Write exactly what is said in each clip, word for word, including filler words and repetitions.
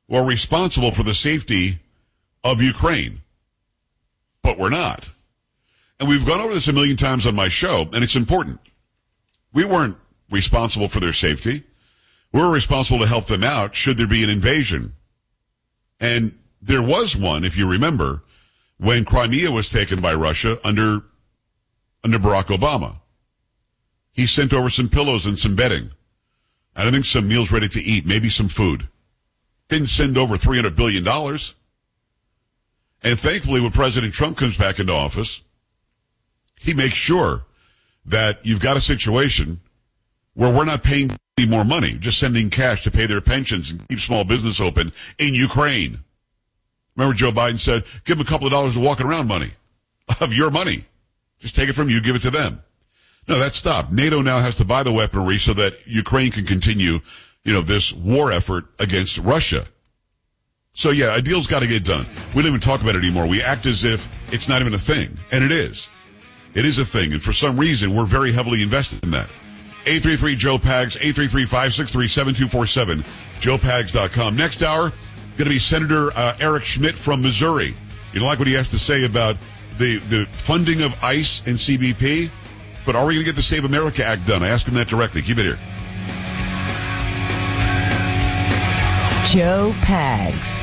were responsible for the safety of Ukraine. But we're not. And we've gone over this a million times on my show, and it's important. We weren't responsible for their safety. We're responsible to help them out should there be an invasion. And there was one, if you remember, when Crimea was taken by Russia under, under Barack Obama. He sent over some pillows and some bedding. I think some meals ready to eat, maybe some food. Didn't send over three hundred billion dollars. And thankfully, when President Trump comes back into office, he makes sure that you've got a situation where we're not paying any more money, just sending cash to pay their pensions and keep small business open in Ukraine. Remember Joe Biden said, give them a couple of dollars of walking around money, of your money. Just take it from you, give it to them. No, that stopped. NATO now has to buy the weaponry so that Ukraine can continue, you know, this war effort against Russia. So yeah, a deal's got to get done. We don't even talk about it anymore. We act as if it's not even a thing. And it is. It is a thing. And for some reason, we're very heavily invested in that. eight three three, Joe Pags, eight three three, five six three, seven two four seven, joe pags dot com. Next hour, going to be Senator uh, Eric Schmidt from Missouri. You don't like what he has to say about the, the funding of ICE and C B P? But are we going to get the Save America Act done? I asked him that directly. Keep it here. Joe Pags.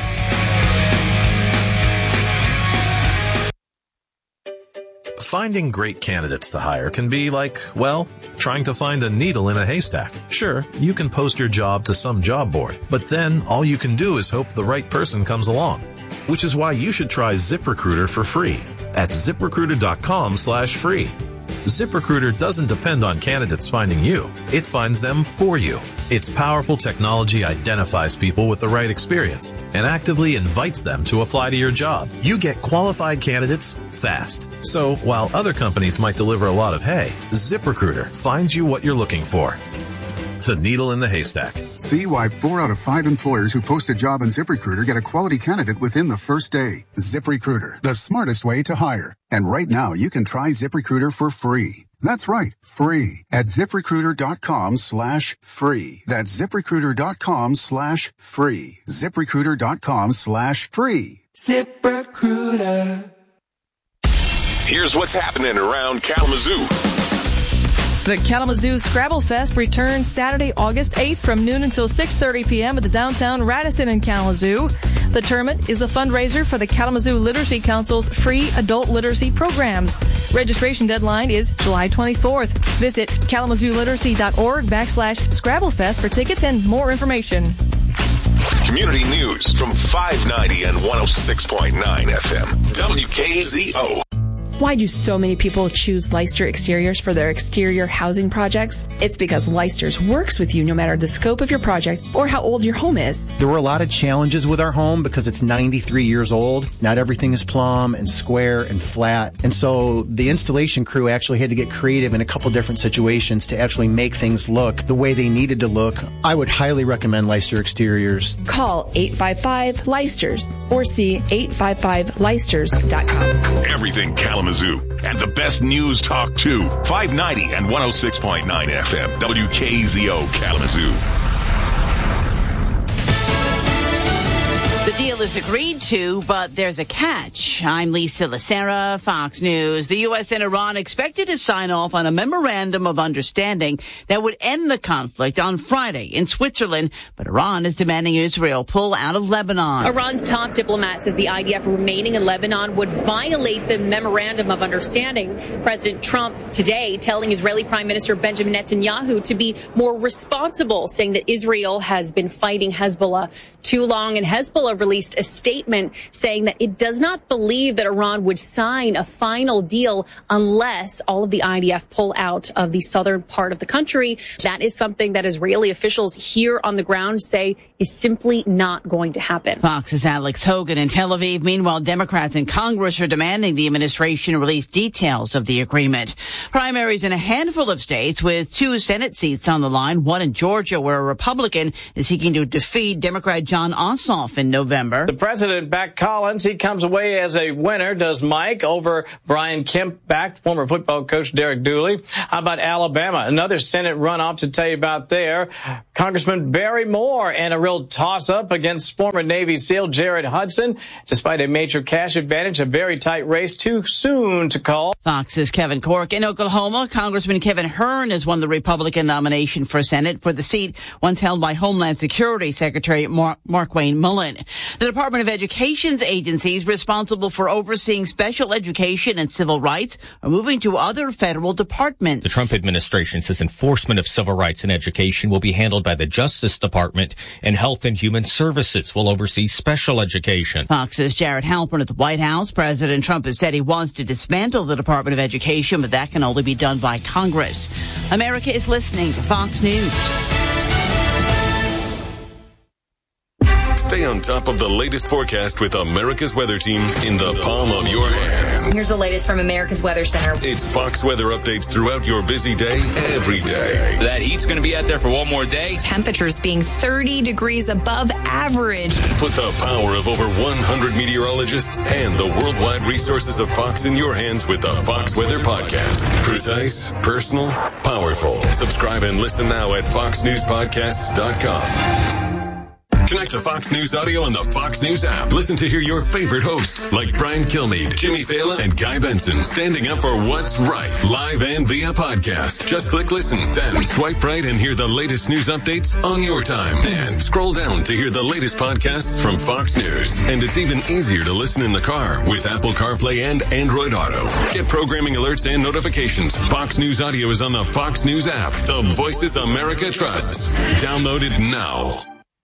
Finding great candidates to hire can be like, well, trying to find a needle in a haystack. Sure, you can post your job to some job board, but then all you can do is hope the right person comes along. Which is why you should try ZipRecruiter for free at ZipRecruiter.com slash free. ZipRecruiter doesn't depend on candidates finding you. It finds them for you. Its powerful technology identifies people with the right experience and actively invites them to apply to your job. You get qualified candidates fast. So while other companies might deliver a lot of hay, ZipRecruiter finds you what you're looking for. The needle in the haystack. See why four out of five employers who post a job on ZipRecruiter get a quality candidate within the first day. ZipRecruiter, the smartest way to hire. And right now, you can try ZipRecruiter for free. That's right, free at ZipRecruiter.com slash free. That's ZipRecruiter.com slash free. ZipRecruiter.com slash free. ZipRecruiter. Here's what's happening around Kalamazoo. The Kalamazoo Scrabble Fest returns Saturday, August eighth from noon until six thirty p.m. at the downtown Radisson in Kalamazoo. The tournament is a fundraiser for the Kalamazoo Literacy Council's free adult literacy programs. Registration deadline is July twenty-fourth. Visit kalamazoo-literacy.org backslash Scrabblefest for tickets and more information. Community news from five ninety and one oh six point nine F M. W K Z O. Why do so many people choose Leicester Exteriors for their exterior housing projects? It's because Leicester's works with you no matter the scope of your project or how old your home is. There were a lot of challenges with our home because it's ninety-three years old. Not everything is plumb and square and flat. And so the installation crew actually had to get creative in a couple different situations to actually make things look the way they needed to look. I would highly recommend Leicester Exteriors. Call eight five five Leicesters or see eight five five Leicesters dot com. Everything Kalamazoo. And the best news talk, too. five ninety and one oh six point nine F M. W K Z O Kalamazoo. The deal is agreed to, but there's a catch. I'm Lisa Lacera, Fox News. The U S and Iran expected to sign off on a memorandum of understanding that would end the conflict on Friday in Switzerland, but Iran is demanding Israel pull out of Lebanon. Iran's top diplomat says the I D F remaining in Lebanon would violate the memorandum of understanding. President Trump today telling Israeli Prime Minister Benjamin Netanyahu to be more responsible, saying that Israel has been fighting Hezbollah too long, and Hezbollah released a statement saying that it does not believe that Iran would sign a final deal unless all of the I D F pull out of the southern part of the country. That is something that Israeli officials here on the ground say is simply not going to happen. Fox's Alex Hogan in Tel Aviv. Meanwhile, Democrats in Congress are demanding the administration release details of the agreement. Primaries in a handful of states with two Senate seats on the line, one in Georgia where a Republican is seeking to defeat Democrat John Ossoff in November. Center. The president backed Collins. He comes away as a winner, does Mike, over Brian Kemp backed former football coach Derek Dooley. How about Alabama? Another Senate runoff to tell you about there. Congressman Barry Moore and a real toss-up against former Navy SEAL Jared Hudson. Despite a major cash advantage, a very tight race, too soon to call. Fox's Kevin Cork. In Oklahoma, Congressman Kevin Hern has won the Republican nomination for Senate for the seat once held by Homeland Security Secretary Mar- Markwayne Mullin. The Department of Education's agencies responsible for overseeing special education and civil rights are moving to other federal departments. The Trump administration says enforcement of civil rights in education will be handled by the Justice Department, and Health and Human Services will oversee special education. Fox's Jared Halpern at the White House. President Trump has said he wants to dismantle the Department of Education, but that can only be done by Congress. America is listening to Fox News. Stay on top of the latest forecast with America's Weather Team in the palm of your hands. Here's the latest from America's Weather Center. It's Fox weather updates throughout your busy day, every day. That heat's going to be out there for one more day. Temperatures being thirty degrees above average. Put the power of over one hundred meteorologists and the worldwide resources of Fox in your hands with the Fox Weather Podcast. Precise, personal, powerful. Subscribe and listen now at fox news podcasts dot com. Connect to Fox News Audio on the Fox News app. Listen to hear your favorite hosts like Brian Kilmeade, Jimmy Fallon, and Guy Benson standing up for what's right, live and via podcast. Just click listen, then swipe right and hear the latest news updates on your time. And scroll down to hear the latest podcasts from Fox News. And it's even easier to listen in the car with Apple CarPlay and Android Auto. Get programming alerts and notifications. Fox News Audio is on the Fox News app. The voices America trusts. Download it now.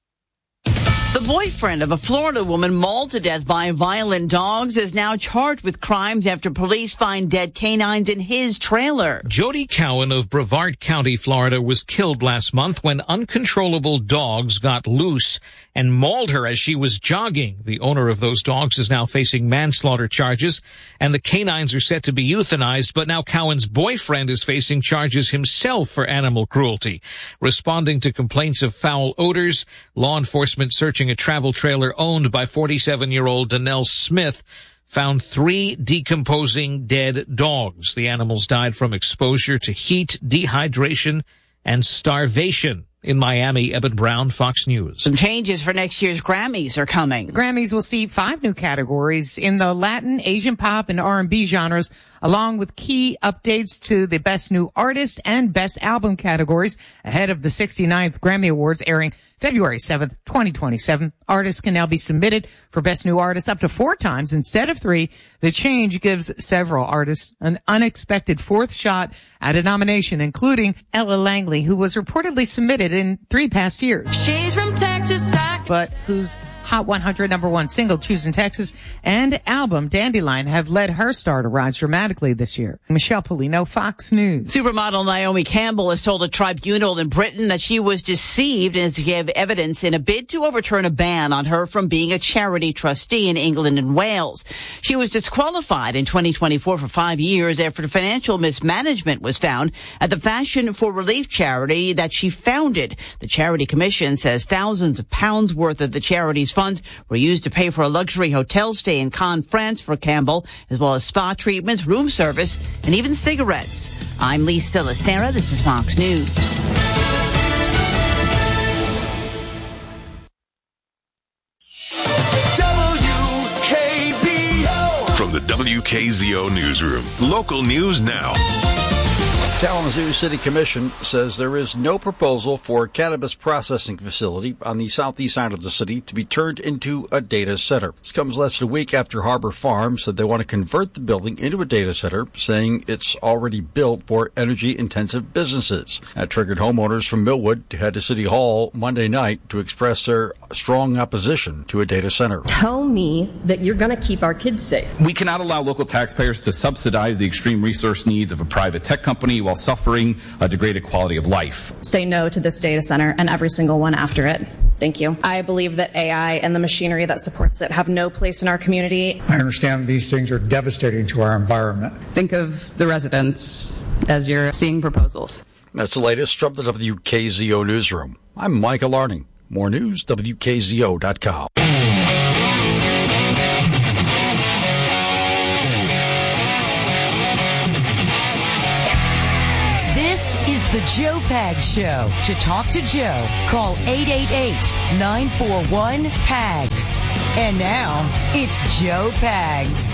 The boyfriend of a Florida woman mauled to death by violent dogs is now charged with crimes after police find dead canines in his trailer. Jody Cowan of Brevard County, Florida, was killed last month when uncontrollable dogs got loose and mauled her as she was jogging. The owner of those dogs is now facing manslaughter charges, and the canines are set to be euthanized, but now Cowan's boyfriend is facing charges himself for animal cruelty. Responding to complaints of foul odors, law enforcement searching a travel trailer owned by forty-seven-year-old Danelle Smith found three decomposing dead dogs. The animals died from exposure to heat, dehydration, and starvation. In Miami, Eben Brown, Fox News. Some changes for next year's Grammys are coming. The Grammys will see five new categories in the Latin, Asian pop, and R and B genres, along with key updates to the Best New Artist and Best Album categories ahead of the sixty-ninth Grammy Awards airing February seventh, twenty twenty-seven. Artists can now be submitted for Best New Artist up to four times instead of three. The change gives several artists an unexpected fourth shot at a nomination, including Ella Langley, who was reportedly submitted in three past years. She's from Texas, but whose Hot one hundred number one single, Choosing Texas, and album Dandelion have led her star to rise dramatically this year. Michelle Polino, Fox News. Supermodel Naomi Campbell has told a tribunal in Britain that she was deceived and to give evidence in a bid to overturn a ban on her from being a charity trustee in England and Wales. She was disqualified in twenty twenty-four for five years after financial mismanagement was found at the Fashion for Relief charity that she founded. The Charity Commission says thousands of pounds worth of the charity's funds were used to pay for a luxury hotel stay in Cannes, France for Campbell, as well as spa treatments, room service, and even cigarettes. I'm Lisa Lacera. This is Fox News. W K Z O. From the W K Z O newsroom, local news now. Kalamazoo City Commission says there is no proposal for a cannabis processing facility on the southeast side of the city to be turned into a data center. This comes less than a week after Harbor Farm said they want to convert the building into a data center, saying it's already built for energy-intensive businesses. That triggered homeowners from Millwood to head to City Hall Monday night to express their strong opposition to a data center. Tell me that you're going to keep our kids safe. We cannot allow local taxpayers to subsidize the extreme resource needs of a private tech company while suffering a degraded quality of life. Say no to this data center and every single one after it. Thank you. I believe that A I and the machinery that supports it have no place in our community. I understand these things are devastating to our environment. Think of the residents as you're seeing proposals. That's the latest from the W K Z O newsroom. I'm Michael Arning. More news, W K Z O dot com. The Joe Pags Show. To talk to Joe, call eight eight eight, nine four one, P A G S. And now, it's Joe Pags.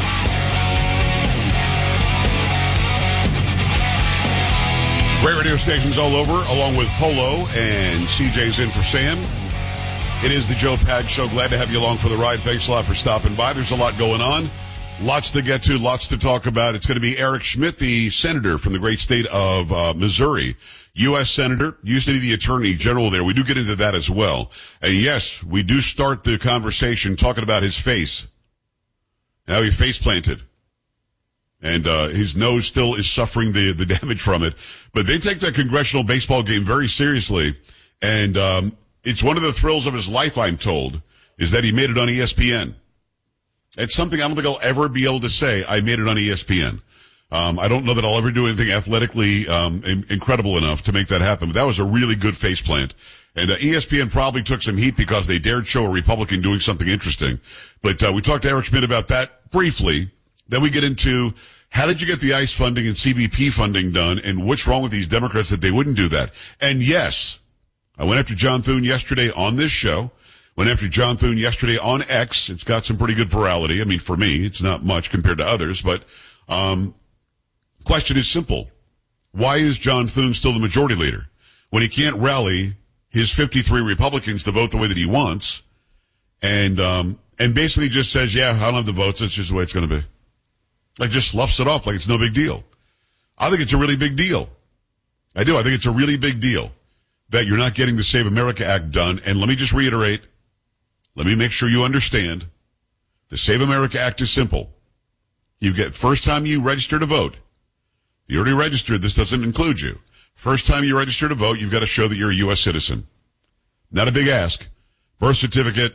Great radio stations all over, along with Polo and C J's in for Sam. It is the Joe Pags Show. Glad to have you along for the ride. Thanks a lot for stopping by. There's a lot going on. Lots to get to, lots to talk about. It's going to be Eric Schmidt, the senator from the great state of uh, Missouri. U S Senator, used to be the Attorney General there. We do get into that as well. And yes, we do start the conversation talking about his face. How he face planted. And uh his nose still is suffering the, the damage from it. But they take that congressional baseball game very seriously. And um it's one of the thrills of his life, I'm told, is that he made it on E S P N. It's something I don't think I'll ever be able to say, I made it on E S P N. Um, I don't know that I'll ever do anything athletically um, in- incredible enough to make that happen, but that was a really good faceplant. And uh, E S P N probably took some heat because they dared show a Republican doing something interesting. But uh, we talked to Eric Schmidt about that briefly. Then we get into how did you get the ICE funding and C B P funding done, and what's wrong with these Democrats that they wouldn't do that. And yes, I went after John Thune yesterday on this show. Went after John Thune yesterday on X. It's got some pretty good virality. I mean, for me, it's not much compared to others, but um question is simple. Why is John Thune still the majority leader when he can't rally his fifty-three Republicans to vote the way that he wants, and um and basically just says, yeah, I don't have the votes, that's just the way it's going to be. Like, just sloughs it off like it's no big deal. I think it's a really big deal. I do. I think it's a really big deal that you're not getting the Save America Act done. And let me just reiterate, let me make sure you understand, the Save America Act is simple. You get, first time you register to vote, you already registered, this doesn't include you. First time you register to vote, you've got to show that you're a U S citizen. Not a big ask. Birth certificate.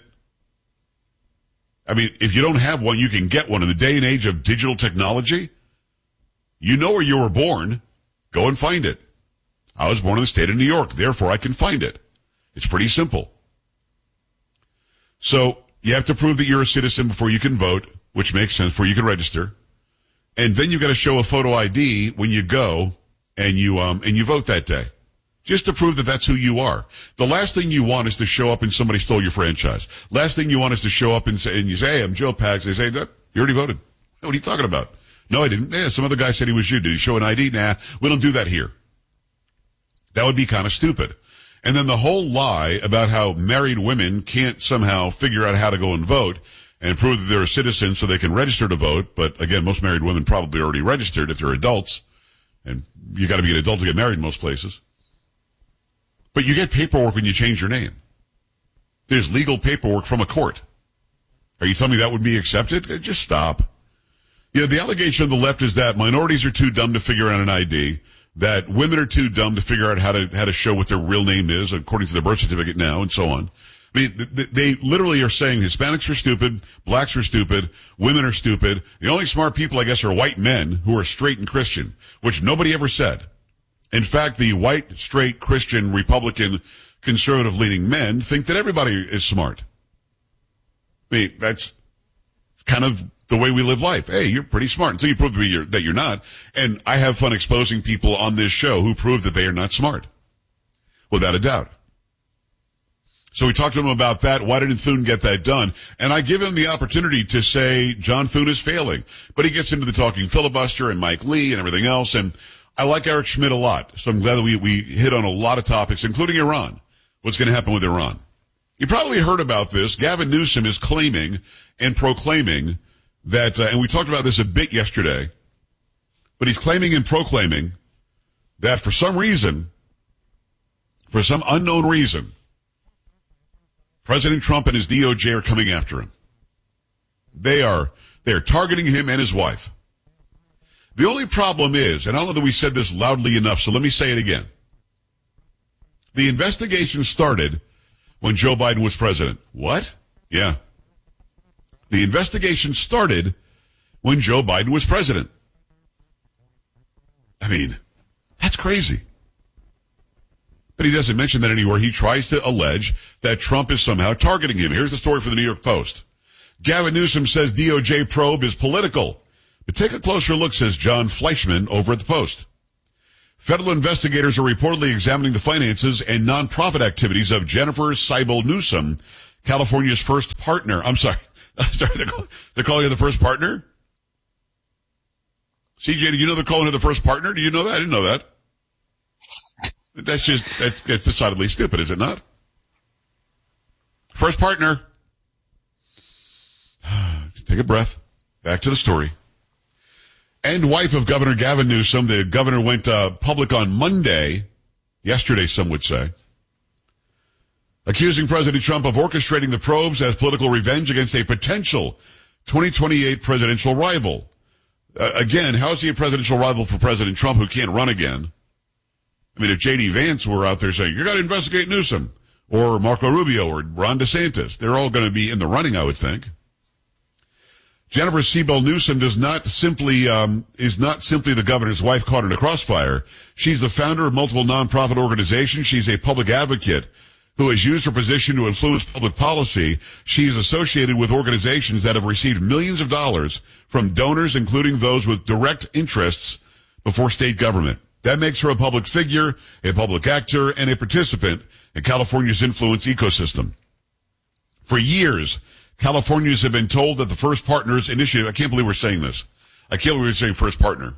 I mean, if you don't have one, you can get one. In the day and age of digital technology, you know where you were born. Go and find it. I was born in the state of New York, therefore I can find it. It's pretty simple. So you have to prove that you're a citizen before you can vote, which makes sense, before you can register. And then you've got to show a photo I D when you go and you um and you vote that day, just to prove that that's who you are. The last thing you want is to show up and somebody stole your franchise. Last thing you want is to show up and say, and you say, hey, I'm Joe Pags. They say, that you already voted. What are you talking about? No, I didn't. Yeah, some other guy said he was you. Did he show an I D? Nah, we don't do that here. That would be kind of stupid. And then the whole lie about how married women can't somehow figure out how to go and vote and prove that they're a citizen so they can register to vote. But again, most married women probably already registered if they're adults. And you got to be an adult to get married in most places. But you get paperwork when you change your name. There's legal paperwork from a court. Are you telling me that would be accepted? Just stop. You know, the allegation of the left is that minorities are too dumb to figure out an I D, that women are too dumb to figure out how to how to show what their real name is, according to their birth certificate now, and so on. I mean, they literally are saying Hispanics are stupid, blacks are stupid, women are stupid. The only smart people, I guess, are white men who are straight and Christian, which nobody ever said. In fact, the white, straight, Christian, Republican, conservative-leaning men think that everybody is smart. I mean, that's kind of the way we live life. Hey, you're pretty smart until you prove to me you're, that you're not. And I have fun exposing people on this show who prove that they are not smart, without a doubt. So we talked to him about that. Why didn't Thune get that done? And I give him the opportunity to say John Thune is failing. But he gets into the talking filibuster and Mike Lee and everything else. And I like Eric Schmidt a lot. So I'm glad that we, we hit on a lot of topics, including Iran. What's going to happen with Iran? You probably heard about this. Gavin Newsom is claiming and proclaiming that, uh, and we talked about this a bit yesterday, but he's claiming and proclaiming that for some reason, for some unknown reason, President Trump and his D O J are coming after him. They are, they are targeting him and his wife. The only problem is, and I don't know that we said this loudly enough, so let me say it again. The investigation started when Joe Biden was president. What? Yeah. The investigation started when Joe Biden was president. I mean, that's crazy. But he doesn't mention that anywhere. He tries to allege that Trump is somehow targeting him. Here's the story from the New York Post. Gavin Newsom says D O J probe is political. But take a closer look, says John Fleischman over at the Post. Federal investigators are reportedly examining the finances and nonprofit activities of Jennifer Seibel Newsom, California's first partner. I'm sorry. sorry they're, call, they're calling her the first partner? C J, do you know they're calling her the first partner? Do you know that? I didn't know that. That's just, that's, that's decidedly stupid, is it not? First partner. Take a breath. Back to the story. And wife of Governor Gavin Newsom, the governor went uh, public on Monday, yesterday some would say, accusing President Trump of orchestrating the probes as political revenge against a potential twenty twenty-eight presidential rival. Uh, again, how is he a presidential rival for President Trump who can't run again? I mean, if J D Vance were out there saying, you got to investigate Newsom, or Marco Rubio, or Ron DeSantis, they're all going to be in the running, I would think. Jennifer Seibel Newsom does not simply, um, is not simply the governor's wife caught in a crossfire. She's the founder of multiple nonprofit organizations. She's a public advocate who has used her position to influence public policy. She is associated with organizations that have received millions of dollars from donors, including those with direct interests before state government. That makes her a public figure, a public actor, and a participant in California's influence ecosystem. For years, Californians have been told that the First Partners Initiative, I can't believe we're saying this. I can't believe we're saying First Partner.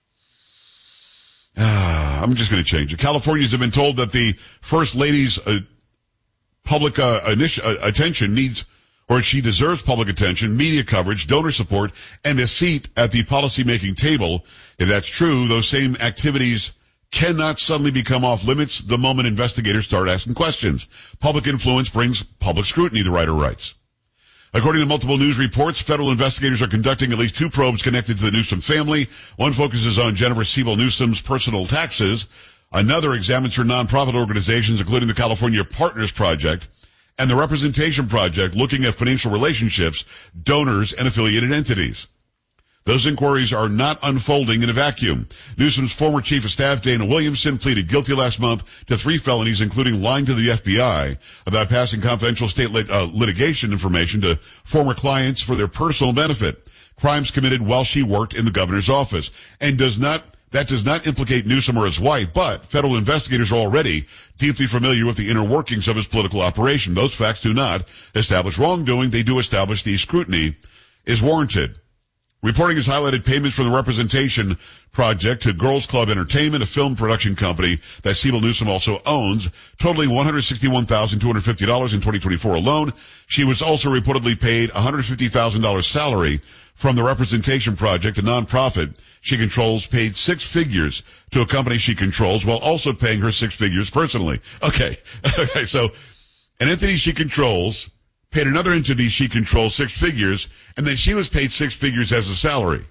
Ah, I'm just going to change it. Californians have been told that the First Lady's uh, public uh, initi- uh, attention needs, or she deserves public attention, media coverage, donor support, and a seat at the policymaking table. If that's true, those same activities cannot suddenly become off limits the moment investigators start asking questions. Public influence brings public scrutiny, the writer writes. According to multiple news reports, federal investigators are conducting at least two probes connected to the Newsom family. One focuses on Jennifer Seibel Newsom's personal taxes. Another examines her nonprofit organizations, including the California Partners Project and the Representation Project, looking at financial relationships, donors, and affiliated entities. Those inquiries are not unfolding in a vacuum. Newsom's former chief of staff, Dana Williamson, pleaded guilty last month to three felonies, including lying to the F B I about passing confidential state lit- uh, litigation information to former clients for their personal benefit. Crimes committed while she worked in the governor's office. And does not, that does not implicate Newsom or his wife, but federal investigators are already deeply familiar with the inner workings of his political operation. Those facts do not establish wrongdoing. They do establish the scrutiny is warranted. Reporting has highlighted payments from the Representation Project to Girls Club Entertainment, a film production company that Seibel Newsom also owns, totaling one hundred sixty-one thousand two hundred fifty dollars in twenty twenty-four alone. She was also reportedly paid one hundred fifty thousand dollars salary from the Representation Project, a nonprofit she controls, paid six figures to a company she controls while also paying her six figures personally. Okay. Okay. So an entity she controls paid another entity she controls six figures, and then she was paid six figures as a salary.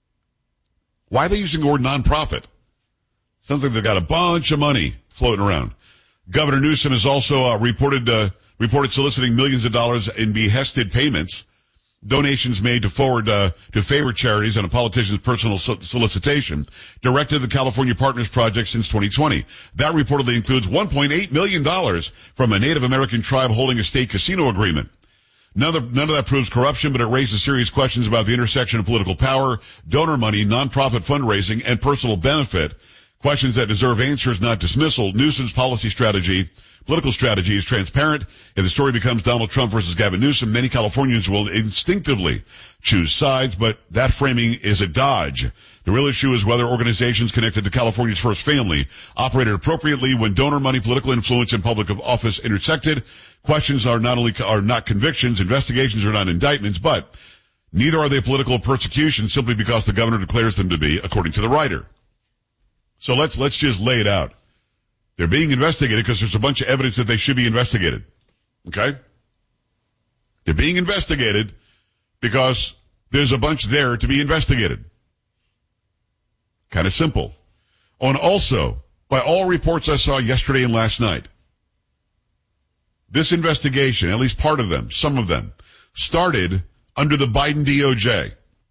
Why are they using the word nonprofit? Sounds like they've got a bunch of money floating around. Governor Newsom has also uh, reported uh, reported soliciting millions of dollars in behested payments, donations made to forward uh, to favor charities on a politician's personal so- solicitation, directed the California Partners Project since twenty twenty. That reportedly includes one point eight million dollars from a Native American tribe holding a state casino agreement. None of, none of that proves corruption, but it raises serious questions about the intersection of political power, donor money, nonprofit fundraising, and personal benefit. Questions that deserve answers, not dismissal. Newsom's policy strategy, political strategy is transparent. If the story becomes Donald Trump versus Gavin Newsom, many Californians will instinctively choose sides, but that framing is a dodge. The real issue is whether organizations connected to California's first family operated appropriately when donor money, political influence, and public office intersected. Questions are not only are not convictions, investigations are not indictments, but neither are they political persecution simply because the governor declares them to be, according to the writer. So let's let's just lay it out. They're being investigated because there's a bunch of evidence that they should be investigated. Okay? They're being investigated because there's a bunch there to be investigated. Kind of simple. On also, by all reports I saw yesterday and last night, this investigation, at least part of them, some of them, started under the Biden D O J.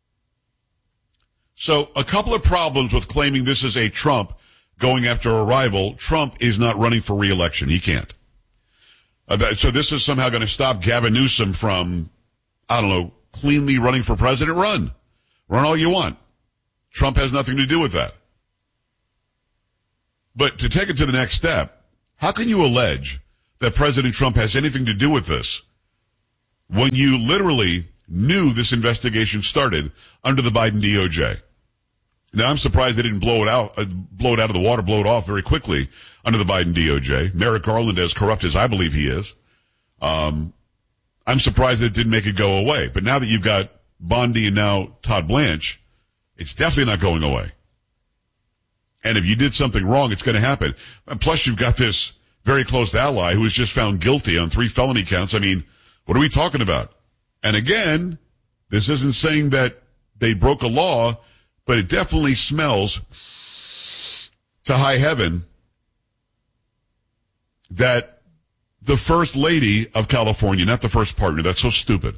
So a couple of problems with claiming this is a Trump going after a rival. Trump is not running for re-election. He can't. Uh, so this is somehow going to stop Gavin Newsom from, I don't know, cleanly running for president. Run. Run all you want. Trump has nothing to do with that. But to take it to the next step, how can you allege that President Trump has anything to do with this when you literally knew this investigation started under the Biden D O J? Now, I'm surprised they didn't blow it out, uh, blow it out of the water, blow it off very quickly under the Biden D O J. Merrick Garland, as corrupt as I believe he is, um, I'm surprised it didn't make it go away. But now that you've got Bondi and now Todd Blanche, it's definitely not going away. And if you did something wrong, it's going to happen. And plus, you've got this very close ally who was just found guilty on three felony counts. I mean, what are we talking about? And again, this isn't saying that they broke a law, but it definitely smells to high heaven that the first lady of California, not the first partner, that's so stupid,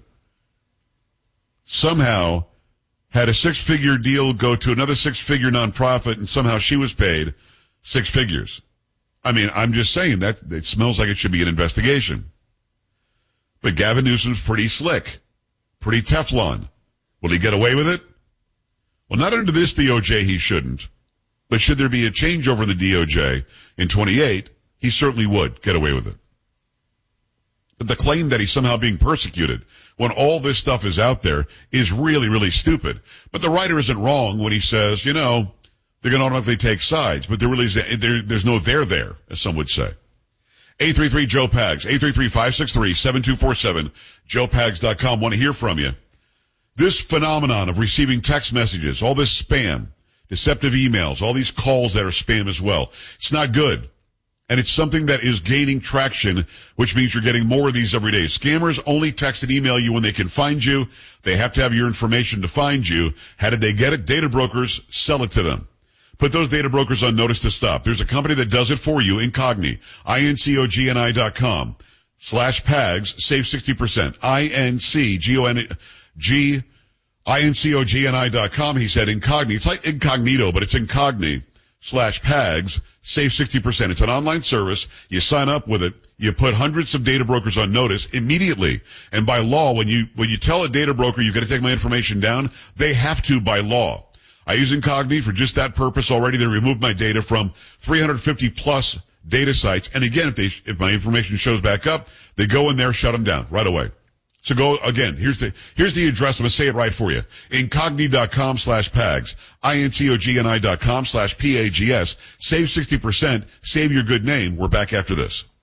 somehow had a six-figure deal go to another six-figure nonprofit, and somehow she was paid six figures. I mean, I'm just saying that it smells like it should be an investigation. But Gavin Newsom's pretty slick, pretty Teflon. Will he get away with it? Well, not under this D O J, he shouldn't. But should there be a changeover in the D O J in twenty-eight, he certainly would get away with it. But the claim that he's somehow being persecuted when all this stuff is out there is really, really stupid. But the writer isn't wrong when he says, you know, they're going to automatically take sides, but there really is, there, there's no there there, as some would say. eight three three Joe Pags, eight three three, five six three, seven two four seven, joe pags dot com. Want to hear from you. This phenomenon of receiving text messages, all this spam, deceptive emails, all these calls that are spam as well, it's not good. And it's something that is gaining traction, which means you're getting more of these every day. Scammers only text and email you when they can find you. They have to have your information to find you. How did they get it? Data brokers sell it to them. Put those data brokers on notice to stop. There's a company that does it for you, Incogni, I N C O G N I dot com, slash PAGS, save sixty percent. I N C G O N G, I N C O G N I dot com, he said, Incogni. It's like incognito, but it's Incogni, slash PAGS, save sixty percent. It's an online service. You sign up with it. You put hundreds of data brokers on notice immediately. And by law, when you, when you tell a data broker you've got to take my information down, they have to by law. I use Incogni for just that purpose already. They removed my data from three hundred fifty plus data sites. And again, if they, if my information shows back up, they go in there, shut them down right away. So go again. Here's the, here's the address. I'm going to say it right for you. Incogni dot com slash PAGS. I N C O G N I dot com slash P A G S. Save sixty percent. Save your good name. We're back after this.